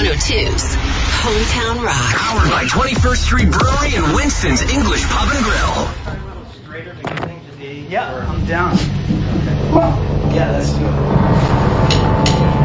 102's Hometown Rock. Powered by 21st Street Brewery and Winston's English Pub and Grill. Yeah, I'm down. Okay. Yeah, let's do it.